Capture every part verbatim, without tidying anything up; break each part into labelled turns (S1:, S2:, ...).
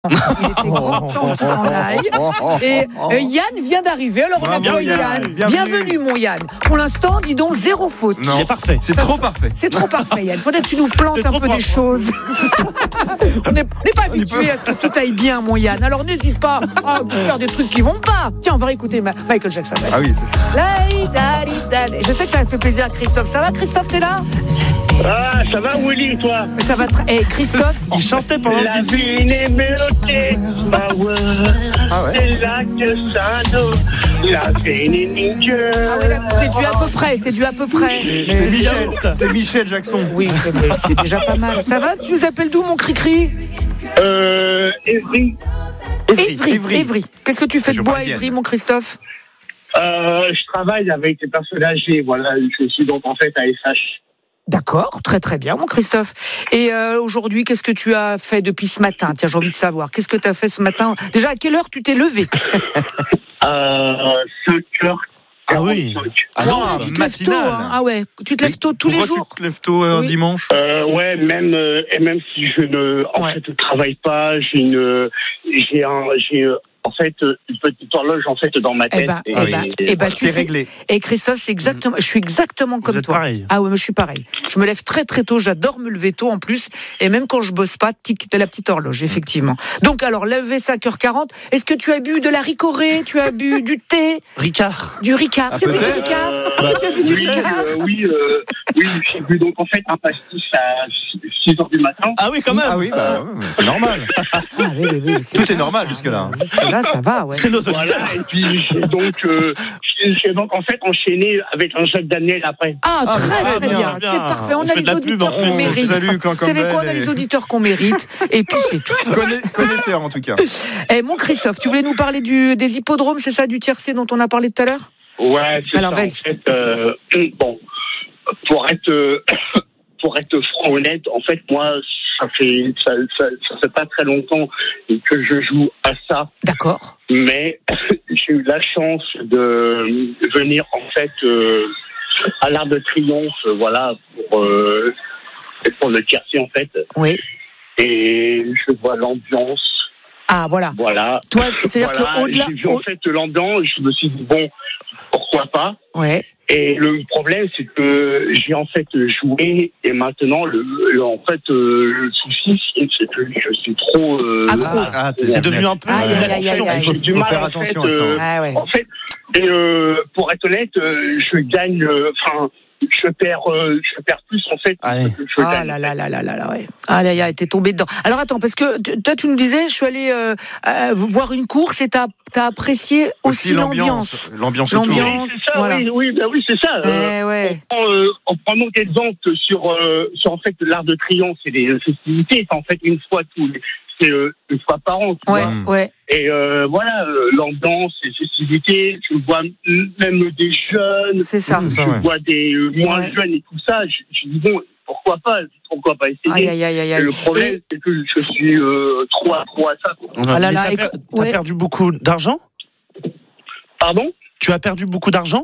S1: Il était grand temps qu'il s'en aille. Et euh, Yann vient d'arriver. Alors on
S2: Bravo,
S1: applaudit Yann.
S2: Yann.
S1: Bienvenue.
S2: Bienvenue.
S1: mon Yann. Pour l'instant, dis donc, zéro faute.
S2: Non,
S3: c'est parfait.
S2: C'est
S1: Ça,
S2: trop
S1: c'est-
S2: parfait.
S1: C'est trop parfait, Yann. Faudrait que tu nous plantes
S3: C'est
S1: un
S3: trop
S1: peu des
S3: parfait.
S1: choses. On n'est pas
S2: On y
S1: habitué
S2: peut.
S1: à ce que tout aille bien, mon Yann. Alors n'hésite pas à faire des trucs qui vont pas. Tiens, on va réécouter Ma- Michael Jackson. Vas-y.
S2: Ah oui, c'est...
S1: Laïdalidal. Je sais que ça fait plaisir à Christophe. Ça va, Christophe, t'es là?
S4: Ah, ça va, Willy, toi?
S1: Mais ça va très. Eh, Christophe,
S3: Il chantait pendant
S4: La
S3: le disque.
S4: vie n'est mélodée, power,
S2: Ah ouais.
S4: c'est là que ça nous. La vie n'est ni Dieu.
S1: ah ouais, là, c'est dû à peu près. C'est dû à peu près.
S2: c'est
S3: c'est
S2: Michel,
S3: bien.
S2: c'est Michel Jackson.
S1: Oui, c'est, c'est déjà pas mal. Ça va? Tu nous appelles d'où, mon cri-cri?
S4: Euh, Evry,
S1: Évry.
S2: Évry.
S1: Évry. Qu'est-ce que tu fais de
S2: Région
S1: bois,
S2: parisienne.
S1: Évry, mon Christophe?
S4: euh, je travaille avec des personnes âgées, voilà, je suis donc en fait à S H.
S1: D'accord, très très bien, mon Christophe. Et euh, aujourd'hui, qu'est-ce que tu as fait depuis ce matin? Tiens, j'ai envie de savoir. Qu'est-ce que tu as fait ce matin? Déjà, à quelle heure tu t'es levé?
S4: Euh, cinq heures
S3: Ah oui.
S4: quarante-cinq.
S3: Ah
S1: non,
S3: non,
S1: tu te lèves tôt.
S2: matinale.
S1: Hein. Ah ouais, tu te lèves tôt tous les
S2: Pourquoi
S1: jours.
S2: tu te lèves tôt euh, un
S1: Oui.
S2: dimanche?
S4: Euh, ouais, même euh, et même si je ne en
S1: Ouais.
S4: fait travaille pas, j'ai une j'ai un j'ai euh, en fait euh, une petite horloge en fait dans ma
S1: Eh
S4: tête.
S1: ben,
S4: et-
S1: eh ben, eh ben, tu
S2: C'est
S1: sais.
S2: réglé.
S1: Et Christophe, c'est exactement. Je suis exactement comme
S3: Vous êtes
S1: toi.
S3: pareil.
S1: Ah ouais, moi je suis pareil. Je me lève très très tôt. J'adore me lever tôt en plus. Et même quand je bosse pas, tic, t'as la petite horloge, effectivement. Donc alors, lever cinq heures quarante. Est-ce que tu as bu de la ricorée? Tu as bu du thé?
S3: Ricard.
S1: Du Ricard?
S2: Ah,
S1: Tu as bu du
S2: peut-être.
S1: Ricard?
S4: Euh,
S1: Tu as bu du
S4: oui,
S1: Ricard?
S4: euh, oui, euh, oui, j'ai bu donc en fait un pastis à six heures du matin.
S3: Ah oui, quand même.
S2: Ah oui, bah, ouais, c'est normal.
S1: Ah oui, oui, oui, c'est
S2: Tout
S1: bien,
S2: est normal
S1: ça.
S2: jusque-là.
S1: Jusque-là, ça va, ouais.
S3: C'est nos
S4: Voilà,
S3: auditeurs.
S4: et puis j'ai donc, euh, j'ai j'ai donc en fait enchaîné avec un Jacques Daniel après.
S1: Ah,
S2: Ah,
S1: très,
S2: ah,
S1: très
S2: bien,
S1: bien.
S3: bien.
S1: C'est parfait. On,
S3: On
S1: a
S3: fait
S1: les
S3: de la pub,
S1: auditeurs
S3: on
S1: qu'on
S2: vous
S1: mérite.
S2: salue, Clan
S1: Vous savez quoi? On a
S2: Campbell
S1: les
S2: et-
S1: auditeurs qu'on mérite. Et puis, c'est tout.
S2: Connais- Connaisseur en tout cas.
S1: Eh, mon Christophe, tu voulais nous parler du, des hippodromes, c'est ça, du tiercé dont on a parlé tout à l'heure?
S4: Ouais, c'est
S1: Alors,
S4: ça.
S1: vas-y.
S4: En fait, euh, bon, pour être euh, pour être franc honnête, en fait, moi, ça fait ça, ça, ça fait pas très longtemps que je joue à ça,
S1: D'accord.
S4: mais j'ai eu la chance de venir en fait euh, à l'Arc de Triomphe, euh, voilà, pour euh, pour le tiercé en fait,
S1: Oui.
S4: et je vois l'ambiance,
S1: Ah, voilà.
S4: voilà.
S1: Toi, c'est-à-dire
S4: Voilà,
S1: qu'au-delà.
S4: j'ai vu en fait l'ambiance, je me suis dit bon, pourquoi pas.
S1: Ouais.
S4: Et le problème, c'est que j'ai en fait joué et maintenant, le, le- en fait, euh, le souci, c'est que je suis trop. Euh,
S1: Accro.
S2: Ah, t'es-
S3: C'est devenu un peu.
S1: Aïe, aïe, aïe, aïe,
S4: en fait,
S1: aïe.
S4: j'ai du
S2: Faut
S4: mal,
S2: faire
S4: en
S2: attention
S4: fait,
S2: à ça.
S4: euh,
S1: Ah, ouais.
S4: En fait, et euh, pour être honnête, euh, je gagne. Enfin, je perds. euh, je perds plus en fait
S3: Ah, oui.
S4: que je
S1: Ah
S4: gagne.
S1: là là là là là là, ouais. Ah là là, t'es tombé dedans. Alors attends, parce que t- toi, tu nous disais, je suis allé euh, euh, voir une course et t'as as apprécié aussi, l'ambiance.
S2: L'ambiance autour.
S1: L'ambiance.
S4: Oui, c'est ça,
S1: Voilà.
S4: oui, oui, ben oui, c'est ça. euh,
S1: Eh ouais.
S4: En, euh, en prenant exemple sur, euh, sur en fait l'Arc de Triomphe, c'est des festivités, c'est en fait une fois tous les, c'est euh, une fois par an. Tu
S1: Ouais,
S4: vois.
S2: Mm.
S1: ouais.
S4: Et euh, voilà, euh, l'ambiance, les festivités, je vois m- même des jeunes,
S1: C'est ça.
S2: C'est ça,
S4: je
S2: ouais.
S4: vois des euh, moins
S1: Ouais.
S4: jeunes et tout ça. Je, je dis bon, pourquoi pas, pourquoi pas essayer.
S1: Aïe, aïe, aïe, aïe,
S4: Et
S1: aïe.
S4: le problème,
S1: Et-
S4: c'est que je suis euh, trop accro à ça. Quoi.
S1: Ah là
S3: Mais
S1: là,
S3: t'as
S1: et
S3: per-
S1: que-
S3: t'as
S1: ouais.
S3: perdu beaucoup d'argent?
S4: Pardon.
S3: Tu as perdu beaucoup d'argent?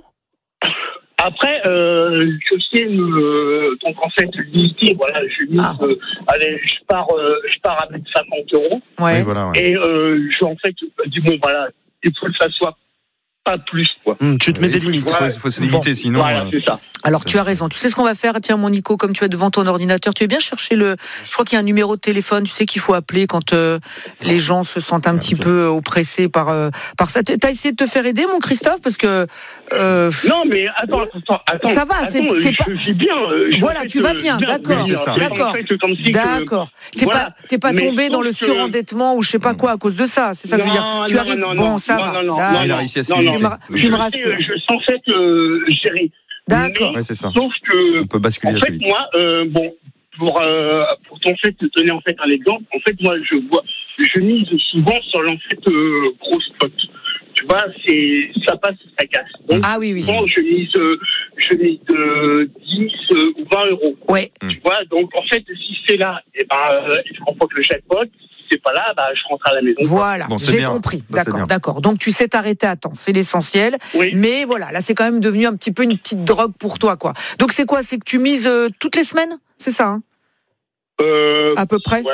S4: Après, euh, je sais, euh, donc en fait, limité, voilà, je mise,
S1: Ah.
S4: euh, allez, je pars, euh, je pars avec cinquante euros.
S1: Ouais.
S2: Oui, voilà, ouais.
S4: Et euh, je, en fait, je dis, bon, voilà, il faut que ça soit pas plus, quoi.
S3: Hum, Tu te mets
S2: Il
S3: des
S2: faut-
S3: limites.
S2: Il faut, faut se limiter,
S1: Bon.
S2: sinon.
S4: Voilà,
S2: euh,
S4: c'est ça.
S1: Alors
S2: Ça-
S1: tu as raison. Tu sais ce qu'on va faire? Tiens, mon Nico, comme tu es devant ton ordinateur, tu veux bien chercher le. Je crois qu'il y a un numéro de téléphone. Tu sais qu'il faut appeler quand euh, les gens se sentent un petit peu oppressés par euh, par ça. T'as essayé de te faire aider, mon Christophe, parce que. Euh,
S4: Non, mais attends, attends, attends.
S1: Ça va, c'est-
S4: attends,
S1: c'est
S4: je
S1: pas-
S4: vis bien. euh, je-
S1: Voilà,
S4: en fait,
S1: tu vas
S4: euh,
S1: bien, d'accord,
S2: Oui, c'est ça.
S1: d'accord.
S4: En fait, comme si que-
S1: D'accord. T'es
S4: voilà.
S1: pas t'es pas
S4: Mais
S1: tombé dans
S4: sauf
S1: le
S4: que-
S1: surendettement ou je sais pas quoi à cause de ça. C'est ça que je veux dire.
S4: Non,
S1: Tu
S4: non,
S1: arrives.
S4: non,
S1: bon,
S4: non,
S1: ça
S4: non,
S1: va.
S4: non, non,
S1: D'accord.
S4: non,
S2: Il a réussi à se
S4: non,
S2: limiter.
S1: Tu me,
S2: Oui.
S1: tu me
S4: Je sais,
S1: rassures.
S4: euh, je suis en fait euh, gérer.
S1: D'accord.
S2: Ouais, c'est ça.
S4: Sauf que,
S2: On peut basculer
S4: en
S2: assez
S4: fait,
S2: vite.
S4: moi, euh, bon, pour, euh, pour en fait, te donner en fait un exemple, en fait, moi, je vois, je mise souvent sur l'en fait euh, gros spot. Tu vois, c'est, ça passe, ça casse. Donc,
S1: Ah oui, oui.
S4: souvent, je mise, euh, je mise euh, dix euh, ou vingt euros.
S1: Ouais.
S4: Tu vois, donc, en fait, si c'est là, eh ben, euh, je remporte le jackpot. Si c'est pas là, bah, je rentre à la maison.
S1: Voilà,
S2: Bon, c'est
S1: j'ai
S2: bien.
S1: compris.
S2: Ça, c'est
S1: D'accord,
S2: bien.
S1: d'accord. Donc tu sais t'arrêter à temps, c'est l'essentiel.
S4: Oui.
S1: Mais voilà, là c'est quand même devenu un petit peu une petite drogue pour toi, quoi. Donc c'est quoi? C'est que tu mises euh, toutes les semaines? C'est ça, hein?
S4: Euh,
S1: À peu près?
S4: Ouais.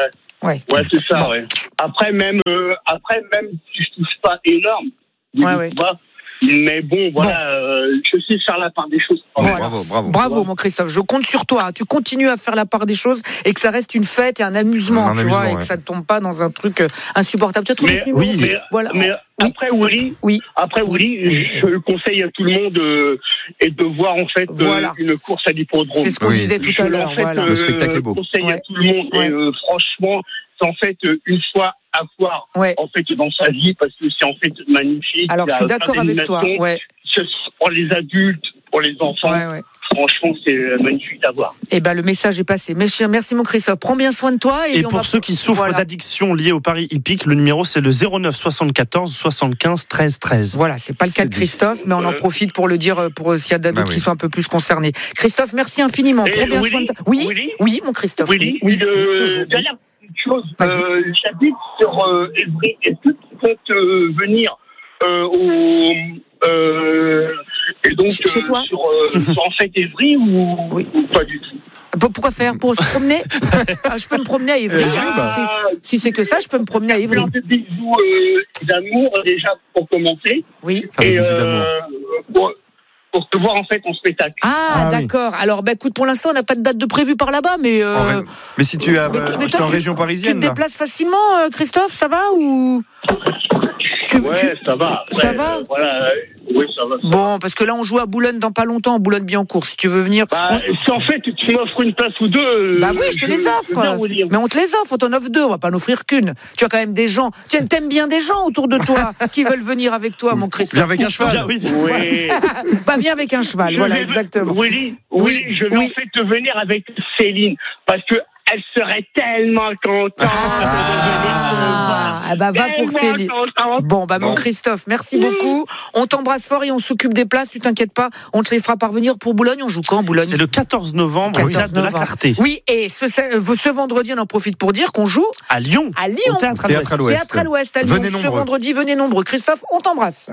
S1: Ouais.
S4: Ouais, c'est ça,
S1: Bon.
S4: ouais. Après, même, euh, après, même si je touche pas énorme,
S1: Ouais, ouais.
S4: pas, mais bon, voilà, euh, je sais faire la part des choses.
S2: Bon,
S1: Voilà.
S2: bravo, bravo.
S1: Bravo, mon Christophe. Je compte sur toi. Tu continues à faire la part des choses et que ça reste une fête et un amusement,
S2: Un
S1: tu
S2: amusement,
S1: vois, et
S2: ouais.
S1: que ça ne tombe pas dans un truc euh, insupportable. Tu as trouvé
S4: Mais,
S1: ce numéro
S3: oui,
S4: mais,
S1: Voilà.
S4: mais
S1: Oui.
S4: après, Willy,
S1: Oui.
S4: après, Willy, je le conseille à tout le monde euh, et de voir, en fait, euh,
S1: Voilà.
S4: une course à l'hippodrome.
S1: C'est ce qu'on
S2: Oui.
S1: disait tout
S4: Je,
S1: à l'heure.
S4: en fait,
S1: Voilà.
S4: euh,
S2: Le spectacle est beau.
S4: conseille
S1: Ouais.
S4: à tout le monde.
S1: Ouais.
S4: Et euh, franchement, c'est en fait euh, une fois à voir
S1: Ouais.
S4: en fait dans sa vie parce que c'est en fait magnifique.
S1: Alors,
S4: Il y
S1: je
S4: a
S1: suis d'accord
S4: plein
S1: avec toi.
S4: d'animations.
S1: Ouais.
S4: Ce soit pour les adultes, pour les enfants.
S1: Ouais, ouais.
S4: Franchement, c'est euh, magnifique à voir.
S1: Eh ben, le message est passé. Merci, merci mon Christophe. Prends bien soin de toi. Et,
S3: Et
S1: on
S3: pour
S1: va...
S3: ceux qui souffrent
S1: Voilà.
S3: d'addiction liée au paris hippique, le numéro c'est le zéro neuf soixante-quatorze soixante-quinze treize treize.
S1: Voilà, c'est pas le cas
S2: C'est
S1: de Christophe, mais on en
S4: Euh,
S1: profite pour le dire pour s'il y a d'autres
S2: bah oui.
S1: qui sont un peu plus concernés. Christophe, merci infiniment.
S4: Et
S1: Prends bien
S4: Willy,
S1: soin de toi. Oui,
S4: Willy,
S1: oui, mon Christophe.
S4: Willy,
S1: oui,
S4: une
S1: oui, toujours, oui.
S4: dernière petite chose.
S1: Vas-y.
S4: Euh, J'habite sur euh, Évry. Est-ce que tu peux euh, venir euh, au euh, et donc
S1: Chez
S4: euh,
S1: toi
S4: sur, euh, sur en fait Évry ou,
S1: Oui.
S4: ou pas du tout?
S1: Pour- Pourquoi faire Pour se promener Ah, je peux me promener à Évry.
S2: Eh,
S1: hein,
S2: bah.
S1: si c'est- si c'est que ça, je peux me promener à Évry.
S4: Plein de bisous euh, d'amour déjà pour commencer
S1: Oui.
S2: Faire des
S4: et
S2: bisous
S4: euh,
S2: d'amour.
S4: pour, pour te voir en fait en spectacle.
S1: Ah,
S2: Ah, oui.
S1: d'accord. Alors, bah, écoute, pour l'instant, on n'a pas de date de prévu par là-bas, mais euh,
S2: En ré- Mais si tu es, à-
S1: mais toi- mais
S2: tu
S1: toi,
S2: es en
S1: tu-
S2: région
S1: tu te
S2: parisienne, là.
S1: déplaces facilement, euh, Christophe, ça va ou tu,
S4: Ouais,
S1: tu-
S4: ça va.
S1: ça
S4: Ouais,
S1: va
S4: euh, Voilà. euh, Oui, ça va. ça va.
S1: Bon, parce que là, on joue à Boulogne dans pas longtemps, Boulogne-Billancourt. Si tu veux venir,
S4: Bah,
S1: on-
S4: si en fait tu m'offres une place ou deux. euh,
S1: Bah oui, je te les
S4: veux
S1: offre.
S4: bien, William.
S1: Mais on te les offre, on t'en offre deux, on va pas en offrir qu'une. Tu as quand même des gens, tu aimes- t'aimes bien des gens autour de toi qui veulent venir avec toi, mon Christophe.
S2: Viens avec un cheval.
S3: Bien, oui.
S4: Oui.
S1: Bah viens avec un cheval,
S4: Je
S1: voilà,
S4: vais-
S1: exactement.
S4: Willy,
S1: Oui,
S4: Willy, je vais
S1: oui.
S4: en fait te venir avec Céline parce que elle serait tellement contente.
S1: Ah, ah, bah va pour
S4: Tellement
S1: Céline.
S4: contente.
S1: Bon, bah mon
S2: Bon.
S1: Christophe, merci beaucoup. On t'embrasse fort et on s'occupe des places, tu t'inquiètes pas. On te les fera parvenir pour Boulogne. On joue quand, Boulogne?
S3: C'est le quatorze novembre, au théâtre de la Clarté.
S1: Oui, et ce, ce vendredi, on en profite pour dire qu'on joue
S3: À Lyon.
S1: à Lyon.
S3: Au théâtre à
S2: Théâtre
S3: l'Ouest.
S2: à l'Ouest.
S1: Théâtre à l'Ouest, à Lyon.
S2: Venez
S1: Ce
S2: nombreux.
S1: vendredi, venez nombreux. Christophe, on t'embrasse.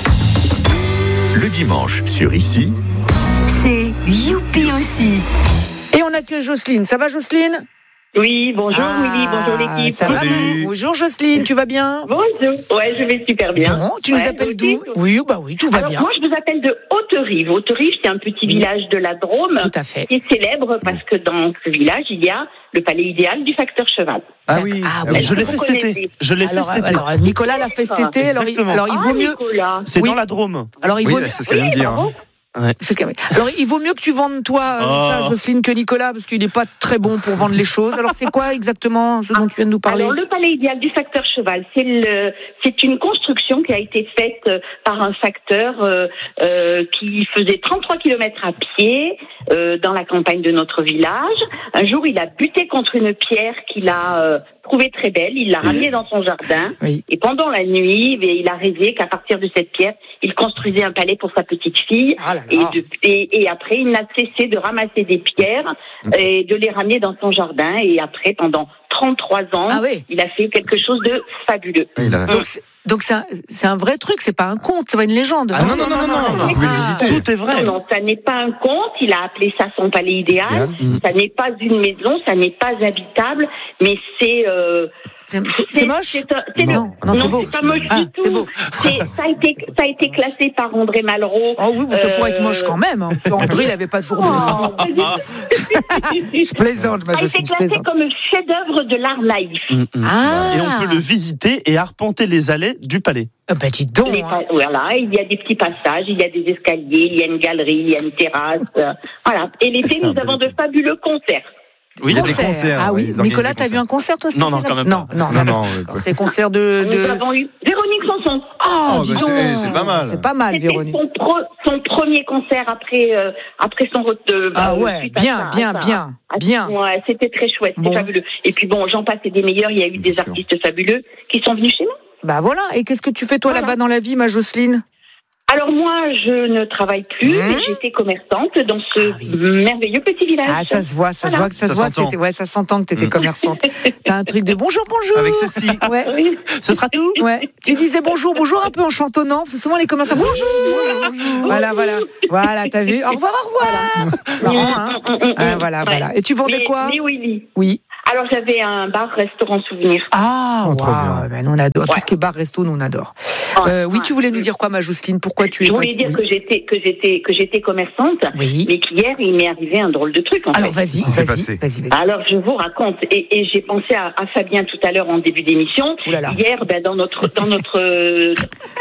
S5: Le dimanche sur Ici,
S6: C'est youpi aussi.
S1: Et on accueille Jocelyne. Ça va, Jocelyne?
S7: Oui, bonjour
S1: Ah,
S7: Willy, bonjour l'équipe.
S1: Ça va?
S2: Salut.
S1: Bonjour Jocelyne, tu vas bien?
S7: Bonjour, ouais, je vais super bien.
S1: Bon, tu nous
S7: Ouais,
S1: appelles
S7: vous aussi,
S1: d'où? Oui, bah oui, tout va
S7: Alors,
S1: bien.
S7: moi, je vous appelle de Haute-Rive. Haute-Rive, c'est un petit
S1: Oui.
S7: village de la Drôme
S1: Tout à fait.
S7: qui est célèbre parce que dans ce village, il y a le palais idéal du facteur cheval.
S2: Ah oui.
S1: Ah
S2: ah
S1: oui.
S2: oui.
S3: Je l'ai
S7: Vous
S3: fait cet été.
S7: connaissez.
S3: Je l'ai fait
S1: Alors,
S3: cet été.
S1: alors, Nicolas l'a fait cet été. Alors, il,
S3: Exactement.
S1: alors, il vaut
S7: Ah,
S1: mieux.
S7: Nicolas.
S3: C'est
S1: Oui.
S3: dans la Drôme.
S1: Alors, il
S2: Oui,
S1: vaut
S2: c'est ce qu'elle vient de dire. hein.
S1: C'est ce que- Alors, il vaut mieux que tu vendes toi euh,
S3: Oh.
S1: ça, Jocelyne, que Nicolas, parce qu'il n'est pas très bon pour vendre les choses. Alors, c'est quoi exactement ce dont tu viens de nous parler?
S7: Alors, le palais idéal du facteur cheval, c'est le, c'est une construction qui a été faite euh, par un facteur euh, euh, qui faisait trente-trois kilomètres à pied euh, dans la campagne de notre village. Un jour, il a buté contre une pierre qu'il a euh, trouvée très belle. Il l'a ramenée dans son jardin.
S1: Oui.
S7: Et pendant la nuit, eh, il a rêvé qu'à partir de cette pierre, il construisait un palais pour sa petite fille.
S1: Ah là
S7: Et,
S1: là.
S7: de- et, et après, il n'a cessé de ramasser des pierres et de les ramener dans son jardin. Et après, pendant trente-trois ans,
S1: Ah oui.
S7: il a fait quelque chose de fabuleux.
S2: Il a-
S1: Donc, c'est, donc c'est, un, c'est un vrai truc, c'est pas un conte, c'est pas une légende.
S2: Ah non, non, non, non, non,
S7: non,
S2: vous pouvez le
S7: ah.
S2: visiter.
S3: Tout est vrai.
S7: Non, non, ça n'est pas un conte. Il a appelé ça son palais idéal.
S2: Idéal.
S7: Ça n'est pas une maison, ça n'est pas habitable, mais c'est. Euh,
S1: C'est, c'est- c'est moche?
S7: c'est un- c'est
S1: Non,
S7: le-
S1: non, c'est beau.
S7: c'est pas moche
S1: Ah,
S7: du tout.
S1: c'est beau.
S7: C'est- ça, a été, ça a été classé par André Malraux.
S1: Oh oui, bon, ça pourrait être
S7: Euh,
S1: moche quand même. Hein. André, il avait pas toujours de.
S7: Oh, pas du tout.
S1: Je plaisante, ma
S7: Ça a été
S1: Jocelyne, je
S7: classé
S1: plaisante.
S7: comme chef-d'œuvre de l'art naïf.
S3: Mm, mm.
S1: Ah.
S3: Et on peut le visiter et arpenter les allées du palais.
S1: Ah bah dis donc.
S7: Les
S1: hein.
S7: pa- Voilà, il y a des petits passages, il y a des escaliers, il y a une galerie, il y a une terrasse. euh, voilà. Et l'été,
S2: C'est un
S7: nous
S2: bel
S7: avons de
S2: été.
S7: fabuleux concerts.
S2: Oui, il y a des
S1: Concerts.
S2: concerts.
S1: Ah
S2: ouais,
S1: oui,
S2: ils organisent
S1: Nicolas,
S2: des
S1: t'as vu un concert toi cet
S3: Non, non,
S1: été, là
S3: quand même
S1: Non,
S3: pas.
S1: non,
S2: Non,
S1: non.
S2: non, ouais,
S1: D'accord,
S2: ouais.
S1: c'est concert de.
S7: Nous
S1: de...
S7: avons eu Véronique Sanson.
S1: Oh,
S2: Oh,
S1: dis
S2: bah,
S1: donc.
S2: c'est- c'est pas mal.
S1: C'est pas mal,
S7: C'était
S1: Véronique.
S7: son, pro- son premier concert après, euh, après son retour.
S1: Ah ouais, bien, bien, bien, bien.
S7: Ouais, c'était très chouette, c'était
S1: Bon.
S7: fabuleux. Et puis bon, j'en passe et des meilleurs, il y a eu des
S2: Bien sûr.
S7: artistes fabuleux qui sont venus chez nous.
S1: Bah voilà. Et qu'est-ce que tu fais toi
S7: Voilà.
S1: là-bas dans la vie, ma Jocelyne?
S7: Alors moi, je ne travaille plus,
S1: Mmh.
S7: mais j'étais commerçante dans ce
S1: Ah oui.
S7: merveilleux petit village.
S1: Ah, ça se voit, ça se
S7: Voilà.
S1: voit que ça,
S2: Ça
S1: se voit que
S2: s'entend.
S1: t'étais, ouais, ça s'entend que t'étais
S2: Mm.
S1: commerçante. T'as un truc de bonjour, bonjour.
S2: Avec ceci.
S1: Ouais.
S7: Oui.
S3: Ce sera tout.
S1: Ouais. Tu disais bonjour, bonjour un peu en chantonnant. Parce que souvent les commerçants, bonjour. Voilà, voilà. Voilà, t'as vu. Au revoir, au revoir. Marrant, hein.
S7: Mmh, mmh, mmh,
S1: Ah,
S7: mmh.
S1: voilà,
S7: Ouais.
S1: voilà. Et tu vendais
S7: mais,
S1: quoi?
S7: Mais Willy.
S1: Oui.
S7: Alors j'avais un bar-restaurant souvenir.
S1: Ah,
S2: Oh, trop
S1: waouh,
S2: bien.
S1: ben, nous, on adore. Tout
S7: Ouais.
S1: ce qui est bar, resto, nous, on adore.
S7: Ouais,
S1: Euh, oui,
S7: ouais.
S1: tu voulais nous dire quoi, ma Jocelyne? Pourquoi tu es
S7: Je voulais
S1: passée-
S7: dire
S1: oui.
S7: que j'étais que j'étais que j'étais commerçante,
S1: Oui.
S7: mais qu'hier il m'est arrivé un drôle de truc en
S1: Alors,
S7: fait.
S1: vas-y,
S2: Qu'est-ce qui s'est
S1: vas-y,
S2: passé
S1: vas-y, vas-y.
S7: Alors je vous raconte et, et j'ai pensé à, à Fabien tout à l'heure en début d'émission.
S1: Ouh là là.
S7: Hier, ben, dans notre dans notre euh,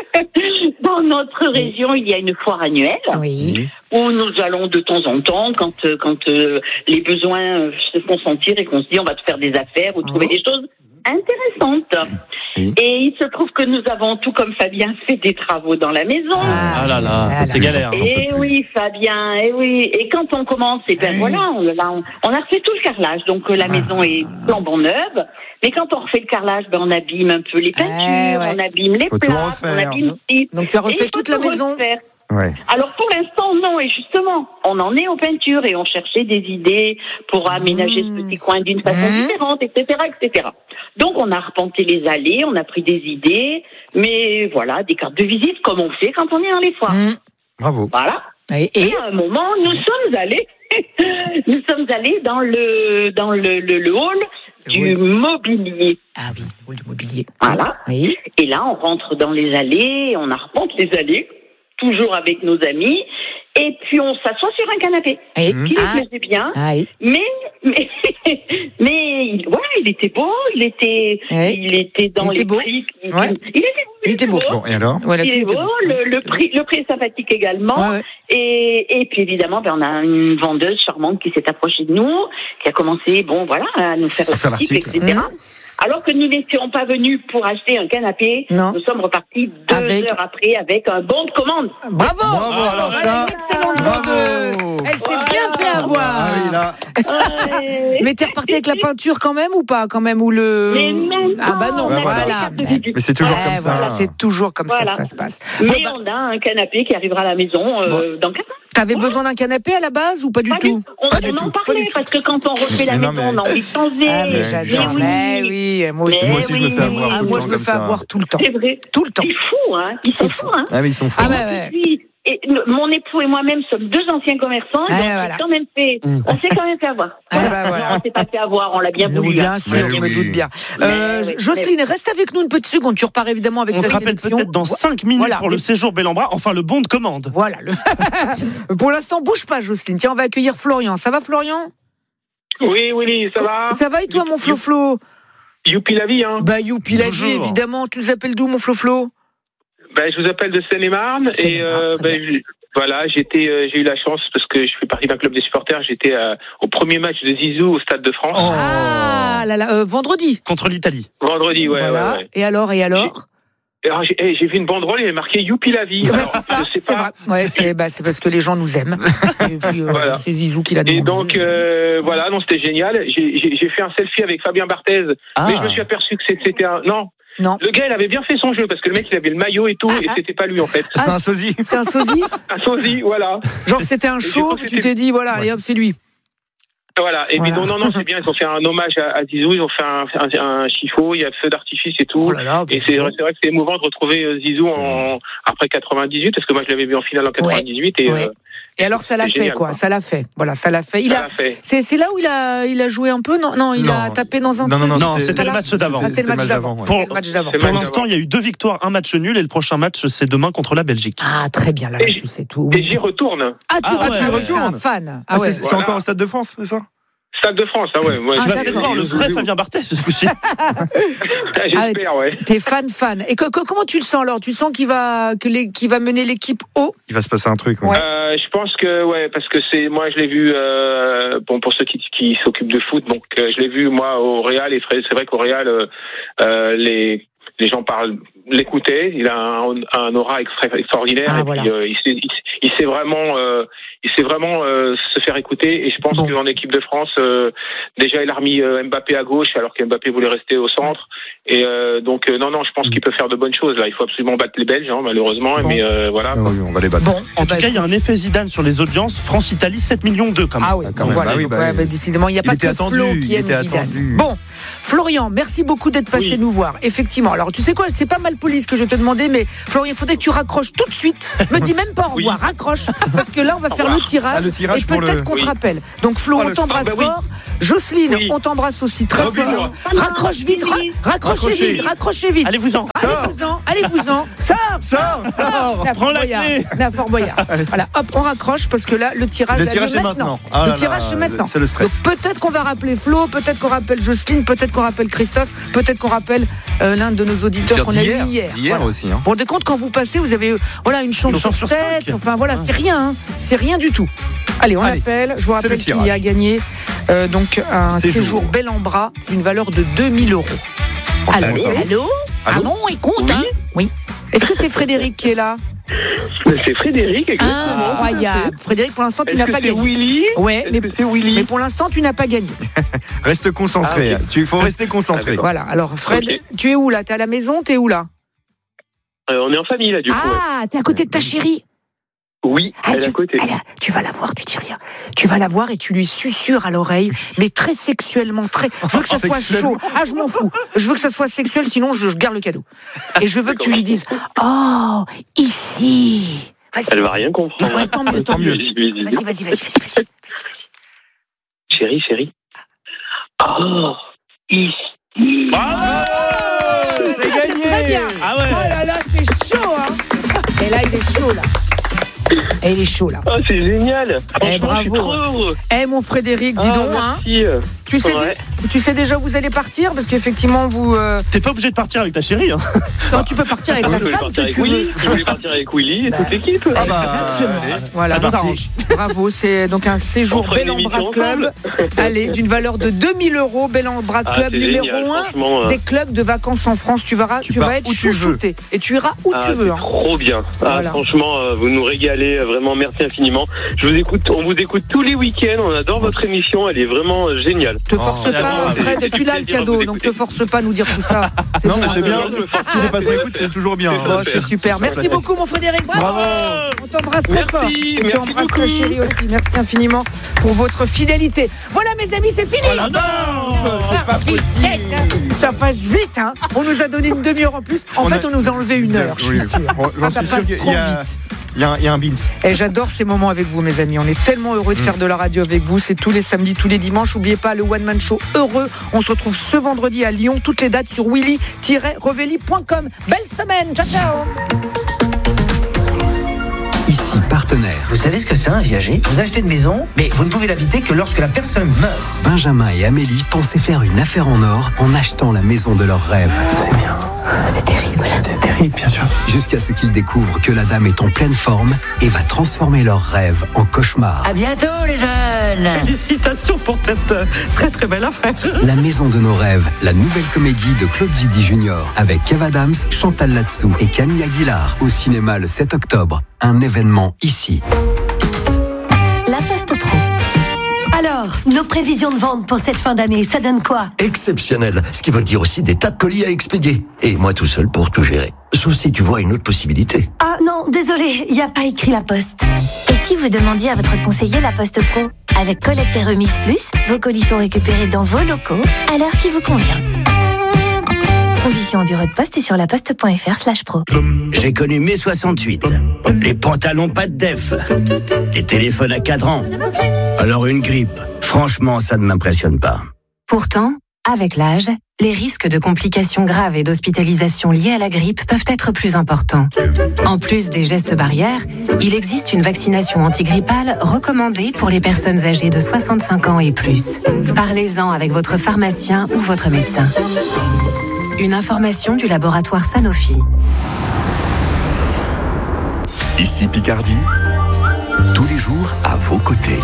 S7: dans notre région, il y a une foire annuelle
S1: Oui.
S7: où nous allons de temps en temps, quand euh, quand euh, les besoins euh, se font sentir et qu'on se dit on va te faire des affaires ou trouver
S1: Oh.
S7: des choses intéressantes.
S2: Oui.
S7: Et il se trouve que nous avons, tout comme Fabien, fait des travaux dans la maison.
S3: Ah là là,
S1: Ah
S3: c'est
S1: là.
S3: galère. hein.
S7: Et oui, Fabien, et oui. Et quand on commence, et ben
S1: Oui.
S7: voilà, on, là, on, on a refait tout le carrelage. Donc euh, la
S1: Ah.
S7: maison est flambant neuve. Mais quand on refait le carrelage, ben on abîme un peu les peintures,
S1: Eh ouais.
S7: on abîme les
S2: Faut tout
S7: plaques, on
S2: refaire.
S7: abîme ci.
S1: Donc, tu as
S7: Et
S1: refait
S7: il faut
S1: toute la
S7: tout
S1: maison?
S7: refaire.
S2: Ouais.
S7: Alors pour l'instant, non. Et justement, on en est aux peintures et on cherchait des idées pour aménager
S1: Mmh.
S7: ce petit coin d'une façon
S1: Mmh.
S7: différente, et cetera, et cetera. Donc on a arpenté les allées, on a pris des idées, mais voilà, des cartes de visite comme on fait quand on est dans les foires.
S1: Mmh.
S2: Bravo.
S7: Voilà.
S1: Et,
S7: Et
S1: et
S7: à un moment, nous sommes allés, nous sommes allés dans le dans le, le, le hall
S1: Le
S7: du mobilier.
S1: Ah oui, hall du mobilier.
S7: Voilà.
S1: Oui.
S7: Et là, on rentre dans les allées, on arpente les allées, toujours avec nos amis, et puis on s'assoit sur un canapé.
S1: Et,
S2: Mmh.
S7: Qui
S1: ah,
S7: lui plaisait bien,
S1: ah, oui.
S7: mais mais mais il- ouais, il était beau, il était
S1: Ouais.
S7: il était dans
S1: Il
S7: les
S1: était beau.
S7: prix. Il,
S1: Ouais.
S7: il était beau.
S1: Il était beau.
S2: Bon, et alors?
S1: Ouais,
S7: Il
S1: là-dessus,
S7: est
S1: il était
S7: beau,
S1: beau.
S7: le, le prix, le prix est sympathique également.
S1: Ouais, ouais.
S7: Et, et puis évidemment, ben, on a une vendeuse charmante qui s'est approchée de nous, qui a commencé, bon voilà, à nous faire
S2: À faire
S7: l'article,
S2: l'article.
S7: et cetera.
S1: Mmh.
S7: Alors que nous n'étions pas venus pour acheter un canapé,
S1: Non.
S7: nous sommes repartis deux
S1: Avec-
S7: heures après avec un bon de commande.
S1: Bravo!
S2: Bravo,
S1: Ah,
S2: alors
S1: voilà,
S2: ça,
S1: une excellente
S2: bravo.
S1: vendeuse. Elle s'est bien
S7: Voilà.
S1: fait avoir.
S2: Ah oui, là.
S7: Ouais.
S1: Mais t'es reparti avec la peinture quand même ou pas quand même ou le
S7: Mais même
S1: Ah bah non,
S2: Bah
S7: on a
S2: voilà.
S7: des cartes de
S1: Mais-
S7: visite.
S2: Mais c'est toujours
S1: Ouais,
S2: comme ça.
S1: voilà, c'est toujours comme ça
S7: Voilà.
S1: que ça se passe.
S7: Mais
S1: Bon, bah,
S7: on a un canapé qui arrivera à la maison euh, dans quatre ans.
S1: t'avais besoin d'un canapé à la base ou pas du
S7: Pas
S1: tout?
S7: du- On,
S2: Pas
S7: on
S2: du
S7: en
S2: tout, pas
S7: parlait
S2: du tout.
S7: parce que quand on refait la
S2: Mais non,
S7: maison, on a
S2: mais-
S7: envie de changer.
S1: Ah mais
S2: Mais
S1: j'adore.
S7: oui.
S1: Mais oui, moi aussi.
S7: Mais
S2: Moi aussi, je me fais
S7: oui.
S2: avoir
S1: Ah,
S2: tout le
S1: moi
S2: temps
S1: je me
S2: comme
S1: fais
S2: ça.
S1: avoir tout le temps.
S7: C'est vrai.
S1: Tout le temps.
S7: C'est fou, hein. Ils sont
S1: C'est
S7: fous,
S1: fou.
S7: hein.
S2: Ah, mais ils sont
S1: Ah
S2: forts.
S1: bah ouais.
S7: Et puis, et le- mon époux et moi-même sommes deux anciens commerçants,
S1: Ah,
S7: donc on
S1: voilà.
S7: s'est quand même fait,
S3: Mmh.
S7: on s'est quand même fait avoir.
S1: Ah,
S7: Voilà.
S1: bah, voilà.
S7: Non, on s'est pas fait avoir, on l'a bien
S1: Nous,
S7: voulu.
S1: bien
S7: hein.
S1: sûr,
S2: Mais
S1: je me
S2: oui.
S1: doute bien.
S7: Mais
S1: Euh,
S7: oui,
S1: Jocelyne, reste avec nous une petite seconde. Tu repars évidemment avec
S3: On
S1: ta
S3: se rappelle
S1: sélection.
S3: peut-être dans cinq minutes
S1: Voilà.
S3: pour le séjour Bel-en-Bras, enfin le bon de commande.
S1: Voilà. le- Pour l'instant, bouge pas, Jocelyne. Tiens, on va accueillir Florian. Ça va, Florian?
S8: Oui, oui, ça va.
S1: Ça va et toi, mon Flo-Flo?
S8: Youpi la vie, hein.
S1: Bah, youpi la vie,
S3: Bonjour.
S1: évidemment. Tu nous appelles d'où, mon Flo-Flo?
S8: Ben, je vous appelle de Seine-et-Marne et
S1: Seine-et-Marne,
S8: euh,
S1: très
S8: ben, je- voilà, j'étais, euh, j'ai eu la chance parce que je fais partie d'un club des supporters. J'étais euh, au premier match de Zizou au Stade de France
S2: Oh.
S1: Ah là là, euh, vendredi.
S3: Contre l'Italie.
S8: vendredi. Ouais,
S1: Voilà.
S8: ouais, ouais.
S1: Et alors, et alors?
S8: Et alors, j'ai, eh, j'ai vu une banderole, il y avait marqué Youpi la vie.
S1: Bah,
S8: Alors,
S1: c'est ça,
S8: je sais
S1: c'est
S8: pas.
S1: vrai. Ouais, c'est bah, c'est parce que les gens nous aiment. Et puis, euh,
S8: Voilà.
S1: c'est Zizou qui l'a demandé.
S8: Et donc euh, voilà, non, c'était génial. J'ai, j'ai, j'ai fait un selfie avec Fabien Barthez,
S3: Ah.
S8: mais je me suis aperçu que c'était, c'était un non.
S1: Non.
S8: Le gars, il avait bien fait son jeu parce que le mec, il avait le maillot et tout,
S1: Ah,
S8: et
S1: ah.
S8: c'était pas lui en fait.
S2: C'est un sosie.
S1: C'est un sosie?
S8: Un sosie, voilà.
S1: Genre, c'était un
S8: j'ai
S1: chauve,
S8: cru que
S1: tu
S8: c'était-
S1: t'es dit, voilà, allez hop, c'est lui.
S8: Voilà. Et
S1: Voilà.
S8: puis non, non, non, c'est bien. Ils ont fait un hommage à, à Zizou. Ils ont fait un, un, un chiffon. Il y a feu d'artifice et tout.
S1: Oh là là.
S8: Et c'est, c'est vrai que c'est émouvant de retrouver euh, Zizou en, après quatre-vingt-dix-huit, parce que moi je l'avais vu en finale en quatre-vingt-dix-huit. Et,
S1: Ouais.
S8: euh,
S1: Et alors, ça l'a
S8: c'est
S1: fait,
S8: génial,
S1: quoi.
S8: quoi.
S1: Ça l'a fait. Voilà, ça l'a fait. Il
S8: ça
S1: a.
S8: l'a fait.
S1: C'est c'est là où il a, il a joué un peu? Non, non, il
S2: Non.
S1: a tapé dans un
S2: Non, non,
S1: truc.
S2: non,
S3: Non, c'était le match d'avant.
S1: Ah, c'était le match d'avant.
S2: ouais.
S1: C'était le match d'avant.
S8: C'est
S3: Pour
S8: match
S3: l'instant,
S8: d'avant.
S3: il y a eu deux victoires, un match nul et le prochain match, c'est demain contre la Belgique.
S1: Ah, très bien, là,
S8: Et
S1: tu sais tout.
S8: Et
S1: Oui.
S8: j'y retourne.
S1: Ah, tu,
S3: Ah,
S1: ah,
S3: ouais,
S1: tu
S3: ouais.
S1: retournes. un fan. Ah,
S2: Ah,
S1: ouais.
S2: c'est c'est
S8: Voilà.
S2: encore au Stade de France, c'est ça?
S8: Stade de France, ah ouais. ouais
S1: Ah,
S3: Tu vas
S1: d'accord.
S3: peut-être voir le vrai Fabien Barthez ce coup-ci.
S8: J'espère, ouais.
S1: T'es fan, fan. Et co- co- comment tu le sens alors? Tu sens qu'il va, que les, qu'il va mener l'équipe haut?
S2: Il va se passer un truc. ouais.
S1: Ouais.
S8: Euh, je pense que ouais, parce que c'est moi je l'ai vu euh, bon pour ceux qui, qui s'occupent de foot, donc euh, je l'ai vu moi au Real et c'est vrai qu'au Real euh, euh, les les gens parlent l'écouter, il a un, un aura extra, extraordinaire
S1: Ah,
S8: et
S1: voilà.
S8: puis euh, il, sait, il, il sait vraiment euh, il sait vraiment euh, se faire écouter et je pense
S1: Bon.
S8: qu'en équipe de France euh, déjà il a remis euh, Mbappé à gauche alors que Mbappé voulait rester au centre et euh, donc euh, non non je pense qu'il peut faire de bonnes choses là, il faut absolument battre les Belges hein, malheureusement
S1: Bon.
S8: mais euh, voilà.
S2: Ah oui, on va les battre.
S1: Bon,
S3: En
S1: eh
S3: tout
S1: ben,
S3: cas, il y a un effet Zidane sur les audiences. France-Italie, sept millions deux quand même.
S1: Ah oui,
S2: Ah, quand
S1: donc
S2: même.
S1: voilà.
S2: Bah oui,
S1: donc,
S2: bah
S1: ouais,
S2: oui.
S1: bah, décidément, il n'y a
S2: Il
S1: pas
S2: était
S1: que
S2: attendu,
S1: Flo qui
S2: il
S1: aime
S2: était
S1: Zidane.
S2: attendu.
S1: Bon, Florian, merci beaucoup d'être passé
S8: Oui.
S1: nous voir. Effectivement. Alors, tu sais quoi, c'est pas mal poli ce que je te demandais, mais Florian, il faudrait que tu raccroches tout de suite. Me dis même pas au
S8: Oui.
S1: revoir. raccroche parce que là on va faire le tirage,
S2: ah, le tirage
S1: et
S2: pour
S1: peut-être
S2: le...
S1: qu'on te
S8: oui.
S1: rappelle. Donc Flo,
S2: Oh,
S1: on
S2: le
S1: t'embrasse
S8: stress, bah
S1: fort. Jocelyne,
S8: Oui.
S1: on t'embrasse aussi très
S2: Oh, bisous.
S1: fort. Raccroche vite, ra- raccrochez
S2: Raccrochez.
S1: vite, raccrochez vite.
S3: Allez-vous-en.
S1: Allez-vous-en, allez-vous-en. Sors,
S2: Sors, sors.
S1: la
S3: Prends la
S1: Boyard.
S3: clé.
S1: La Fort Boyard. Voilà, hop, on raccroche parce que là, le tirage,
S2: Le
S1: a
S2: tirage
S1: lieu
S2: est maintenant. Ah
S1: le
S2: là là,
S1: tirage, c'est maintenant.
S2: c'est le stress.
S1: Donc, peut-être qu'on va rappeler Flo, peut-être qu'on rappelle Jocelyne, peut-être qu'on rappelle Christophe, peut-être qu'on rappelle euh, l'un de nos auditeurs qu'on a eu hier.
S2: Hier
S1: Voilà.
S2: aussi. Hein.
S1: Pour des comptes, quand vous passez, vous avez voilà une chance
S3: Une
S1: sur
S3: chance sur
S1: sept.
S3: cinq.
S1: Enfin voilà, c'est rien, hein. C'est rien du tout. Allez, on
S2: Allez,
S1: appelle. Je vous
S2: c'est le
S1: rappelle qu'il
S2: tirage.
S1: y a gagné euh, donc un séjour.
S2: Séjour.
S1: bel en bras d'une valeur de deux mille euros. Allô,
S2: Allô
S1: allô, ah
S2: Allô
S1: non, écoute,
S8: Oui.
S1: hein. Oui. Est-ce que c'est Frédéric qui est là?
S8: C'est Frédéric, exactement.
S1: Incroyable. Frédéric, pour l'instant, tu
S8: Est-ce
S1: n'as
S8: que
S1: pas
S8: c'est
S1: gagné.
S8: Willy
S1: Ouais,
S8: Est-ce
S1: mais,
S8: que c'est Willy
S1: mais pour l'instant, tu n'as pas gagné.
S2: Reste concentré.
S8: Ah, ok.
S2: Tu faut rester concentré.
S1: Voilà. Alors, Fred,
S8: Ok.
S1: tu es où là? T'es à la maison? T'es où là?
S8: Euh, On est en famille, là, du coup. ouais.
S1: Ah, t'es à côté de ta chérie.
S8: Oui,
S1: Ah,
S8: elle est
S1: tu,
S8: à côté.
S1: elle a- tu vas la voir, tu dis rien. Tu vas la voir et tu lui susurres à l'oreille, mais très sexuellement, très. Je veux que ça soit
S2: Sexuellement.
S1: chaud. Ah, je m'en fous. Je veux que ça soit sexuel, sinon je, je garde le cadeau. Et je veux que tu lui dises, oh, ici. Vas-y,
S8: Elle va
S1: vas-y.
S8: rien comprendre.
S1: Ouais, tant mieux, tant mieux.
S8: Vas-y, vas-y,
S1: Vas-y,
S8: vas-y.
S1: vas-y, vas-y, vas-y, vas-y, vas-y, vas-y.
S8: Chérie, chérie. Oh, ici.
S3: Bravo.
S2: C'est gagné.
S1: Très bien.
S3: Ah ouais.
S1: Oh là là, c'est chaud, hein. Et là, il est chaud, là. Et il est chaud, là.
S8: Oh, c'est génial.
S1: Eh,
S8: Franchement, je suis
S1: bravo.
S8: trop heureux.
S1: Eh, mon Frédéric, dis
S8: Ah,
S1: donc, hein.
S8: merci.
S1: Tu sais,
S8: Ouais.
S1: tu sais déjà où vous allez partir? Parce qu'effectivement, vous. euh,
S3: T'es pas obligé de partir avec ta chérie. Hein.
S1: non, tu peux partir avec
S8: Je
S1: la
S8: voulais
S1: femme
S8: partir
S1: que
S8: avec
S1: tu
S8: Willy.
S1: veux.
S8: Je voulais partir avec Willy et toute l'équipe.
S2: Ah bah,
S1: Exactement.
S2: allez.
S1: Voilà,
S3: Ça nous
S1: parti.
S3: arrange.
S1: Bravo, c'est donc un séjour
S8: On fera
S1: Bel
S8: une
S1: en Bras
S8: émission
S1: Club. Allez, d'une valeur de deux mille euros, Bel en Bras
S8: Ah,
S1: Club
S8: c'est
S1: numéro
S8: génial,
S1: un
S8: franchement, euh.
S1: des clubs de vacances en France. Tu verras, tu,
S2: Tu
S1: vas
S2: pars
S1: être
S2: où tu veux.
S1: chouchouté et tu iras où
S8: Ah,
S1: tu veux.
S8: c'est
S1: hein.
S8: trop bien. Ah,
S1: Voilà.
S8: franchement, euh, vous nous régalez. euh, Vraiment, merci infiniment. Je vous écoute, on vous écoute tous les week-ends. On adore votre émission. Elle est vraiment euh, géniale.
S1: Te force
S2: Oh,
S1: pas,
S3: bravo,
S1: Fred,
S8: c'est
S1: tu l'as le
S8: plaisir de
S1: cadeau,
S8: vous
S1: donc
S8: écouter.
S1: te force pas à nous dire tout ça. C'est
S2: Non,
S1: bon,
S2: mais c'est
S1: hein.
S2: bien.
S8: je me force
S2: Si on n'est pas
S8: pas.
S2: trop écoute, c'est toujours bien.
S1: Bon,
S2: hein.
S1: c'est super. Merci beaucoup, mon Frédéric. Bravo.
S2: Bravo.
S1: On t'embrasse très
S8: Merci,
S1: fort. Et tu
S8: merci
S1: embrasses ta
S8: beaucoup.
S1: chérie aussi. Merci infiniment pour votre fidélité. Voilà, mes amis, c'est fini.
S3: Ah non.
S2: C'est pas possible.
S1: Ça passe vite, hein. On nous a donné une demi-heure en plus. En
S2: On
S1: fait,
S2: a-
S1: on nous a enlevé une heure, je suis
S2: Oui.
S1: sûre.
S2: Bon, j'en
S1: Ah, ça
S2: suis
S1: passe
S2: sûr
S1: trop
S2: qu'il y a-
S1: vite.
S2: Il y a un- il y a un beans.
S1: Et j'adore ces moments avec vous, mes amis. On est tellement heureux de faire de la radio avec vous. C'est tous les samedis, tous les dimanches. N'oubliez pas le One Man Show heureux. On se retrouve ce vendredi à Lyon. Toutes les dates sur willy tiret revelli point com. Belle semaine. Ciao, ciao.
S9: Ici partenaire.
S10: Vous savez ce que c'est un viager? Vous achetez une maison, mais vous ne pouvez l'habiter que lorsque la personne meurt.
S9: Benjamin et Amélie pensaient faire une affaire en or en achetant la maison de leurs rêves.
S10: C'est bien.
S6: C'est terrible.
S10: C'est terrible, bien sûr.
S9: Jusqu'à ce qu'ils découvrent que la dame est en pleine forme et va transformer leurs rêves en cauchemar.
S6: À bientôt, les jeunes.
S3: Félicitations pour cette euh, très très belle affaire.
S9: La maison de nos rêves, la nouvelle comédie de Claude Zidi Junior avec Kev Adams, Chantal Latsou et Camille Aguilar au cinéma le sept octobre. Un événement ici.
S6: La Poste Pro.
S11: Alors, nos prévisions de vente pour cette fin d'année, ça donne quoi?
S12: Exceptionnel, ce qui veut dire aussi des tas de colis à expédier. Et moi tout seul pour tout gérer. Sauf si tu vois une autre possibilité.
S11: Ah non, désolé, il n'y a pas écrit la Poste.
S6: Et si vous demandiez à votre conseiller La Poste Pro? Avec collecte et remise plus, vos colis sont récupérés dans vos locaux à l'heure qui vous convient. Conditions au bureau de poste et sur laposte.fr slash pro.
S10: J'ai connu mai soixante-huit. Les pantalons pas de def. Les téléphones à cadran. Alors une grippe. Franchement, ça ne m'impressionne pas.
S13: Pourtant, avec l'âge, les risques de complications graves et d'hospitalisation liées à la grippe peuvent être plus importants. En plus des gestes barrières, il existe une vaccination antigrippale recommandée pour les personnes âgées de soixante-cinq ans et plus. Parlez-en avec votre pharmacien ou votre médecin. Une information du laboratoire Sanofi.
S5: Ici Picardie, tous les jours à vos côtés.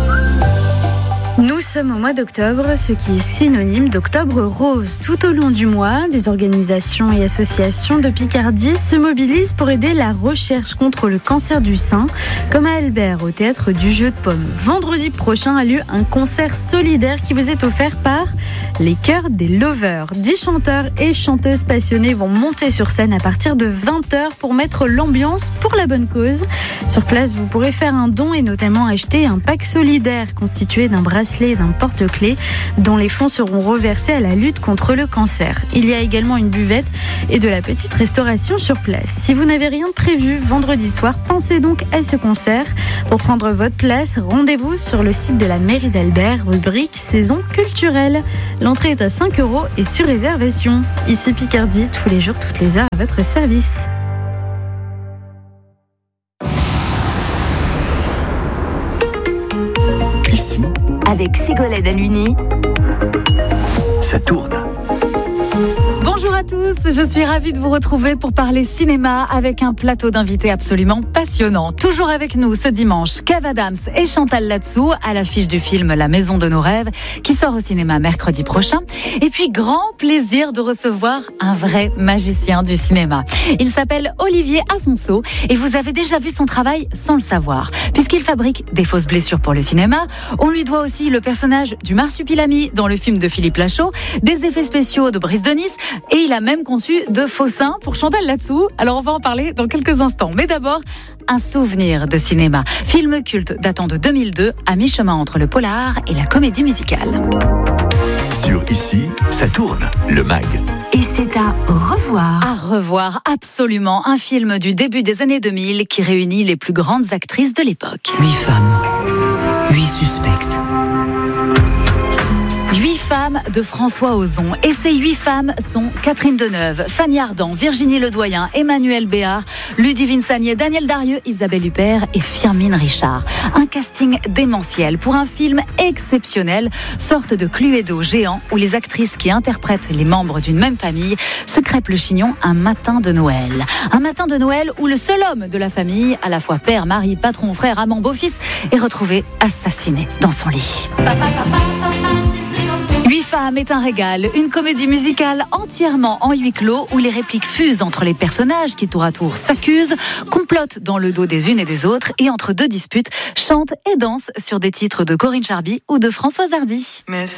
S14: Nous sommes au mois d'octobre, ce qui est synonyme d'octobre rose. Tout au long du mois, des organisations et associations de Picardie se mobilisent pour aider la recherche contre le cancer du sein, comme à Albert, au théâtre du Jeu de Pommes. Vendredi prochain a lieu un concert solidaire qui vous est offert par les Chœurs des Lovers. Dix chanteurs et chanteuses passionnés vont monter sur scène à partir de vingt heures pour mettre l'ambiance pour la bonne cause. Sur place, vous pourrez faire un don et notamment acheter un pack solidaire constitué d'un bracelet bracelet et d'un porte-clés dont les fonds seront reversés à la lutte contre le cancer. Il y a également une buvette et de la petite restauration sur place. Si vous n'avez rien de prévu vendredi soir, pensez donc à ce concert. Pour prendre votre place, rendez-vous sur le site de la mairie d'Albert, rubrique saison culturelle. L'entrée est à cinq euros et sur réservation. Ici Picardie, tous les jours, toutes les heures à votre service.
S5: Ici,
S11: Avec Ségolène Aluni,
S5: ça tourne.
S15: Bonjour à tous, je suis ravie de vous retrouver pour parler cinéma avec un plateau d'invités absolument passionnant. Toujours avec nous ce dimanche, Kev Adams et Chantal Latsou à l'affiche du film La Maison de nos rêves qui sort au cinéma mercredi prochain. Et puis grand plaisir de recevoir un vrai magicien du cinéma. Il s'appelle Olivier Afonso et vous avez déjà vu son travail sans le savoir. Puisqu'il fabrique des fausses blessures pour le cinéma, on lui doit aussi le personnage du marsupilami dans le film de Philippe Lachaud, des effets spéciaux de Brice de Nice. Et il a même conçu de faux seins pour Chantal Latsou. Alors on va en parler dans quelques instants. Mais d'abord, un souvenir de cinéma. Film culte datant de deux mille deux, à mi-chemin entre le polar et la comédie musicale.
S5: Sur Ici, ça tourne, le mag.
S11: et c'est à revoir.
S15: À revoir, absolument. Un film du début des années deux mille qui réunit les plus grandes actrices de l'époque.
S16: Huit femmes, huit suspectes.
S15: Huit femmes de François Ozon. Et ces huit femmes sont Catherine Deneuve, Fanny Ardant, Virginie Ledoyen, Emmanuel Béard, Ludivine Sagnier, Daniel Darieux, Isabelle Huppert et Firmin Richard. Un casting démentiel pour un film exceptionnel, sorte de Cluedo géant où les actrices qui interprètent les membres d'une même famille se crêpent le chignon un matin de Noël. Un matin de Noël où le seul homme de la famille, à la fois père, mari, patron, frère, amant, beau-fils, est retrouvé assassiné dans son lit. Huit femmes est un régal, une comédie musicale entièrement en huis clos où les répliques fusent entre les personnages qui tour à tour s'accusent, complotent dans le dos des unes et des autres et entre deux disputes chantent et dansent sur des titres de Corinne Charby ou de Françoise Hardy.
S17: Mais